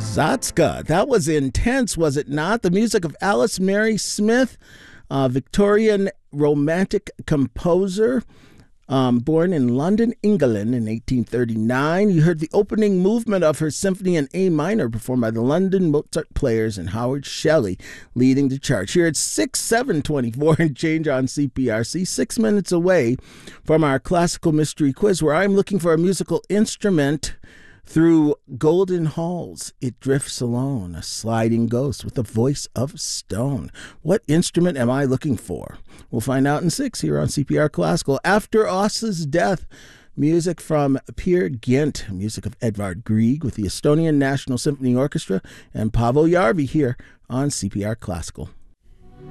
Zatska. That was intense, was it not? The music of Alice Mary Smith, Victorian romantic composer, born in London, England in 1839. You heard the opening movement of her symphony in A minor performed by the London Mozart Players and Howard Shelley, leading the charge. Here it's 6/7/24 and change on CPRC, 6 minutes away from our classical mystery quiz, where I'm looking for a musical instrument. Through golden halls, it drifts alone, a sliding ghost with a voice of stone. What instrument am I looking for? We'll find out in 6 here on CPR Classical. After Os's death, music from Peer Gynt, music of Edvard Grieg with the Estonian National Symphony Orchestra, and Paavo Järvi here on CPR Classical.